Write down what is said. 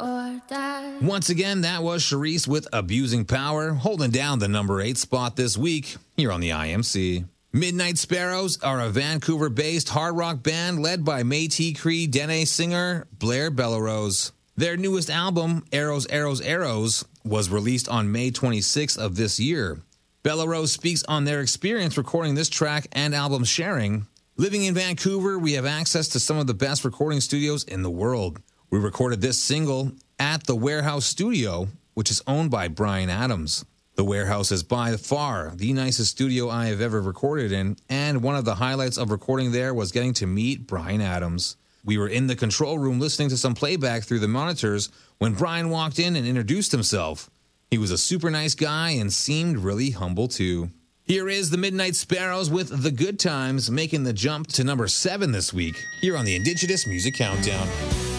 or die. Once again, that was Charisse with Abusing Power, holding down the number 8 spot this week here on the IMC. Midnight Sparrows are a Vancouver-based hard rock band led by Métis Cree Dene singer Blair Bellerose. Their newest album, Arrows, Arrows, Arrows, was released on May 26th of this year. Bellerose speaks on their experience recording this track and album sharing. Living in Vancouver, we have access to some of the best recording studios in the world. We recorded this single at the Warehouse Studio, which is owned by Bryan Adams. The Warehouse is by far the nicest studio I have ever recorded in, and one of the highlights of recording there was getting to meet Bryan Adams. We were in the control room listening to some playback through the monitors when Bryan walked in and introduced himself. He was a super nice guy and seemed really humble too. Here is the Midnight Sparrows with The Good Times, making the jump to number 7 this week, here on the Indigenous Music Countdown.